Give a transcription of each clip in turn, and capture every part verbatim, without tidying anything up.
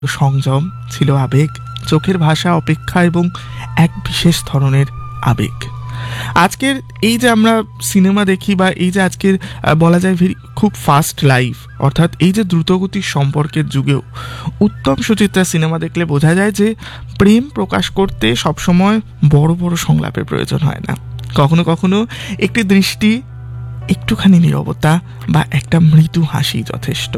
সংযম, ছিল আবেগ, চোখের ভাষা, অপেক্ষা এবং এক বিশেষ ধরনের আবেগ। আজকের এই যে আমরা সিনেমা দেখি বা এই যে আজকের বলা যায় ভেরি খুব ফাস্ট লাইফ, অর্থাৎ এই যে দ্রুতগতির সম্পর্কের যুগেও উত্তম সুচিত্রা সিনেমা দেখলে বোঝা যায় যে প্রেম প্রকাশ করতে সবসময় বড় বড় সংলাপের প্রয়োজন হয় না। কখনো কখনো একটি দৃষ্টি, একটুখানি নীরবতা বা একটা মৃদু হাসি যথেষ্ট।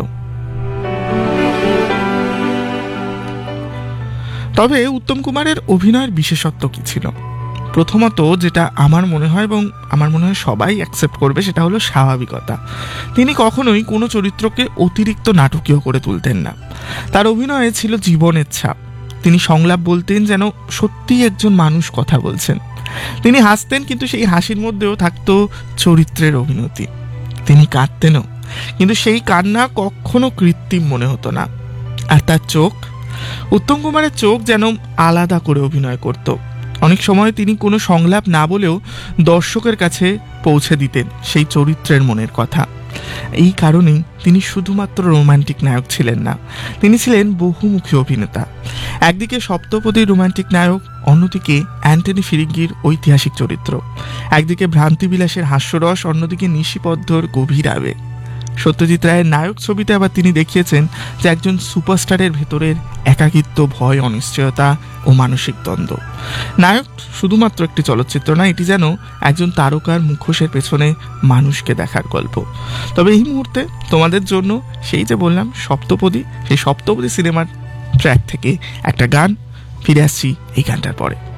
তবে উত্তম কুমারের অভিনয়ের বিশেষত্ব কি ছিল? প্রথমত যেটা আমার মনে হয় এবং আমার মনে হয় সবাই অ্যাকসেপ্ট করবে, সেটা হলো স্বাভাবিকতা। তিনি কখনোই কোনো চরিত্রকে অতিরিক্ত নাটকীয় করে তুলতেন না। তার অভিনয়ে ছিল জীবনের ছাপ। তিনি সংলাপ বলতেন যেন সত্যিই একজন মানুষ কথা বলছেন। তিনি হাসতেন, কিন্তু সেই হাসির মধ্যেও থাকতো চরিত্রের অভিনতি। তিনি কাঁদতেনও, কিন্তু সেই কান্না কখনো কৃত্রিম মনে হতো না। আর তার চোখ, উত্তম কুমারের চোখ যেন আলাদা করে অভিনয় করত। অনেক সময় তিনি কোনো সংলাপ না বলেও দর্শকের কাছে পৌঁছে দিতেন সেই চরিত্রের মনের কথা। এই কারণেই তিনি শুধুমাত্র রোমান্টিক নায়ক ছিলেন না, তিনি ছিলেন বহুমুখী অভিনেতা। একদিকে সপ্তপদীর রোমান্টিক নায়ক, অন্যদিকে অ্যান্টনি ফিরিঙ্গির ঐতিহাসিক চরিত্র। একদিকে ভ্রান্তিবিলাসের হাস্যরস, অন্যদিকে নিশিপদ্ধর গভীর আবেগ। সত্যজিৎ রায়ের নায়ক ছবিতে আবার তিনি দেখিয়েছেন যে একজন সুপারস্টারের ভেতরের একাকিত্ব, ভয়, অনিশ্চয়তা ও মানসিক দ্বন্দ্ব। নায়ক শুধুমাত্র একটি চলচ্চিত্র না, এটি যেন একজন তারকার মুখোশের পেছনে মানুষকে দেখার গল্প। তবে এই মুহূর্তে তোমাদের জন্য সেই যে বললাম সপ্তপদী, সেই সপ্তপদী সিনেমার ট্র্যাক থেকে একটা গান, ফিরে আসছি এই গানটার পরে।